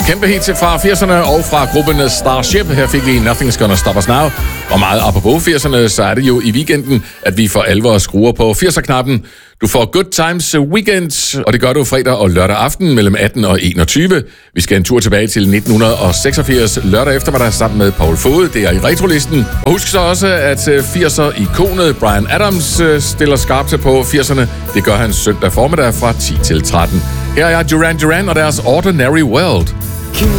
Kæmpe hit fra 80'erne og fra gruppen Starship. Her fik vi Nothing's Gonna Stop Us Now. Og meget apropos 80'erne, så er det jo i weekenden, at vi for alvor skruer på 80'er-knappen. Du får Good Times Weekend, og det gør du fredag og lørdag aften mellem 18 og 21. Vi skal en tur tilbage til 1986 lørdag eftermiddag sammen med Paul Fod. Det er i retrolisten. Og husk så også, at 80'er-ikonet Bryan Adams stiller skarpt på 80'erne. Det gør han søndag formiddag fra 10 til 13. Her er Duran Duran og deres Ordinary World.